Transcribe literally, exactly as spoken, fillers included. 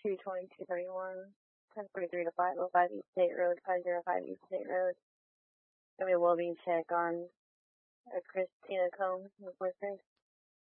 two twenty-two thirty-one, ten forty-three to five oh five East State Road, five oh five East State Road. Gonna be a well-being check on uh, Christina Combs with Workers.